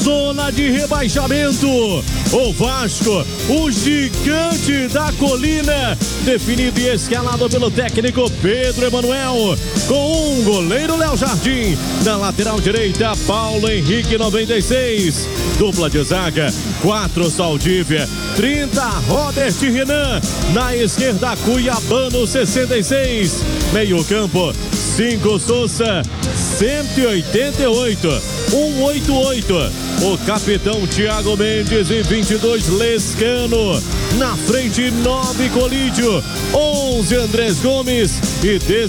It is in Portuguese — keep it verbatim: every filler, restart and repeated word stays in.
zona de rebaixamento. O Vasco, o gigante da colina, definido e escalado pelo técnico Pedro Emanuel, com um goleiro Léo Jardim, na lateral direita Paulo Henrique noventa e seis, dupla de zaga quatro Saldívia, trinta Robert Renan, na esquerda Cuiabano sessenta e seis, meio campo cinco Sousa, cento e oitenta e oito, cento e oitenta e oito. O capitão Thiago Mendes e vinte e dois Lescano. Na frente nove Colídio, onze Andrés Gomes e